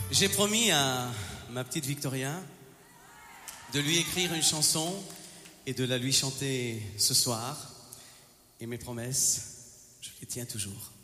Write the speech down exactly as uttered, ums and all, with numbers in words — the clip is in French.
J'ai promis à ma petite Victoria de lui écrire une chanson et de la lui chanter ce soir. Et mes promesses, je les tiens toujours.